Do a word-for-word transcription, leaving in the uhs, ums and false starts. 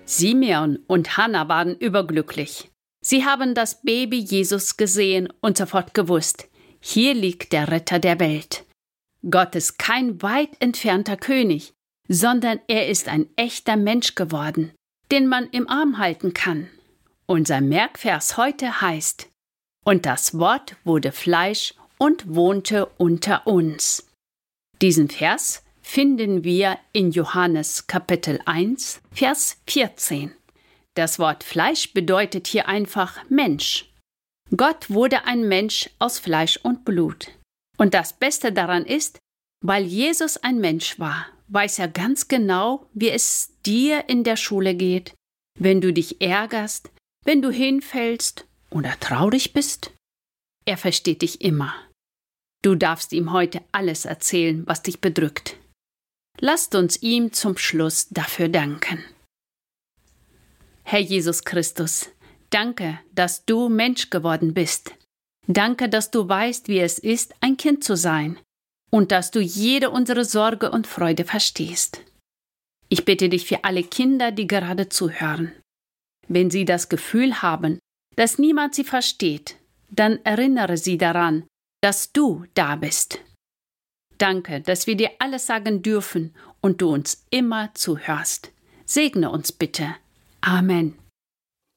Simeon und Hannah waren überglücklich. Sie haben das Baby Jesus gesehen und sofort gewusst, hier liegt der Retter der Welt. Gott ist kein weit entfernter König, sondern er ist ein echter Mensch geworden, den man im Arm halten kann. Unser Merkvers heute heißt: Und das Wort wurde Fleisch und wohnte unter uns. Diesen Vers finden wir in Johannes Kapitel eins, Vers vierzehn. Das Wort Fleisch bedeutet hier einfach Mensch. Gott wurde ein Mensch aus Fleisch und Blut. Und das Beste daran ist, weil Jesus ein Mensch war, weiß er ganz genau, wie es dir in der Schule geht, wenn du dich ärgerst, wenn du hinfällst oder traurig bist. Er versteht dich immer. Du darfst ihm heute alles erzählen, was dich bedrückt. Lasst uns ihm zum Schluss dafür danken. Herr Jesus Christus, danke, dass du Mensch geworden bist. Danke, dass du weißt, wie es ist, ein Kind zu sein und dass du jede unsere Sorge und Freude verstehst. Ich bitte dich für alle Kinder, die gerade zuhören. Wenn sie das Gefühl haben, dass niemand sie versteht, dann erinnere sie daran, dass du da bist. Danke, dass wir dir alles sagen dürfen und du uns immer zuhörst. Segne uns bitte. Amen.